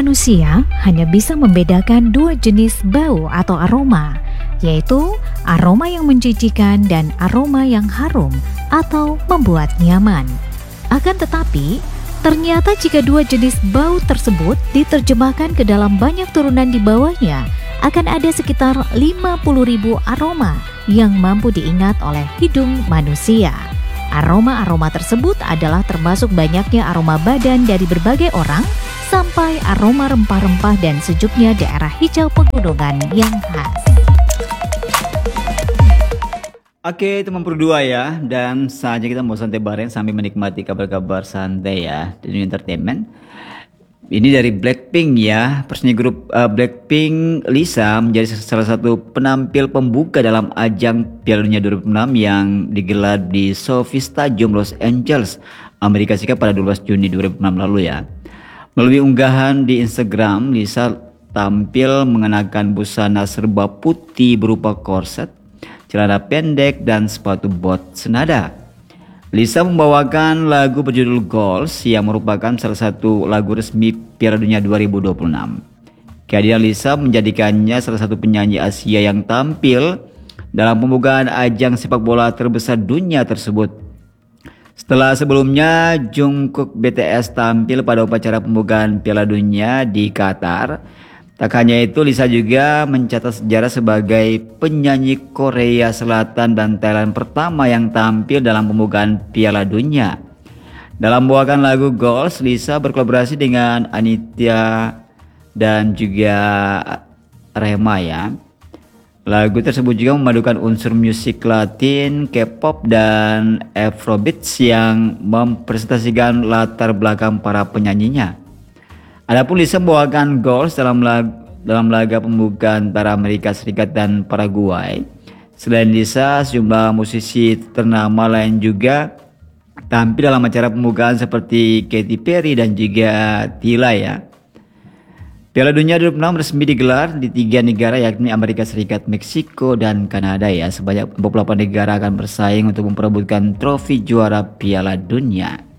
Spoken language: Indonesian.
manusia hanya bisa membedakan dua jenis bau atau aroma, yaitu aroma yang menjijikan dan aroma yang harum atau membuat nyaman. Akan tetapi, ternyata jika dua jenis bau tersebut diterjemahkan ke dalam banyak turunan di bawahnya, akan ada sekitar 50.000 aroma yang mampu diingat oleh hidung manusia. Aroma-aroma tersebut adalah termasuk banyaknya aroma badan dari berbagai orang, sampai aroma rempah-rempah dan sejuknya daerah hijau pegunungan yang khas. Oke, teman berdua ya, dan saatnya kita mau santai bareng sambil menikmati kabar-kabar santai ya di dunia entertainment. Ini dari Blackpink ya, personil grup Blackpink, Lisa menjadi salah satu penampil pembuka dalam ajang Piala Dunia 2006 yang digelar di SoFi Stadium Los Angeles, Amerika Serikat pada 12 Juni 2006 lalu ya. Melalui unggahan di Instagram, Lisa tampil mengenakan busana serba putih berupa korset, celana pendek, dan sepatu bot senada. Lisa membawakan lagu berjudul Goals yang merupakan salah satu lagu resmi Piala Dunia 2026. Kehadiran Lisa menjadikannya salah satu penyanyi Asia yang tampil dalam pembukaan ajang sepak bola terbesar dunia tersebut. Setelah sebelumnya Jungkook BTS tampil pada upacara pembukaan Piala Dunia di Qatar, tak hanya itu, Lisa juga mencatat sejarah sebagai penyanyi Korea Selatan dan Thailand pertama yang tampil dalam pembukaan Piala Dunia. Dalam membawakan lagu Goals, Lisa berkolaborasi dengan Anitya dan juga Rema ya. Lagu tersebut juga memadukan unsur musik Latin, K-pop, dan Afrobeats yang mempresentasikan latar belakang para penyanyinya. Adapun Lisa membawakan Goals dalam laga pembukaan antara Amerika Serikat dan Paraguay. Selain Lisa, sejumlah musisi ternama lain juga tampil dalam acara pembukaan seperti Katy Perry dan juga Tila ya. Piala Dunia 2006 resmi digelar di 3 negara yakni Amerika Serikat, Meksiko, dan Kanada ya. Sebanyak 48 negara akan bersaing untuk memperebutkan trofi juara Piala Dunia.